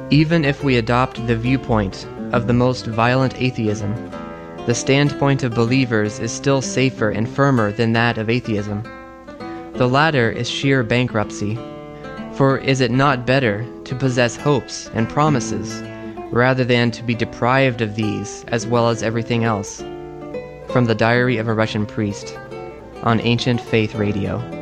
Even if we adopt the viewpoint of the most violent atheism, the standpoint of believers is still safer and firmer than that of atheism. The latter is sheer bankruptcy. For is it not better to possess hopes and promises rather than to be deprived of these as well as everything else? From the Diary of a Russian Priest on Ancient Faith Radio.